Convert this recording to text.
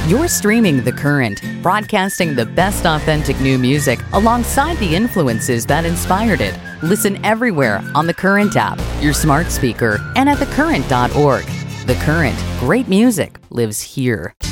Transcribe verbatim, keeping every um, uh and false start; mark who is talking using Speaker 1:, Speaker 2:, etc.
Speaker 1: You're streaming The Current, broadcasting the best authentic new music alongside the influences that inspired it. Listen everywhere on the Current app, your smart speaker, and at the current dot org. The Current, great music lives here.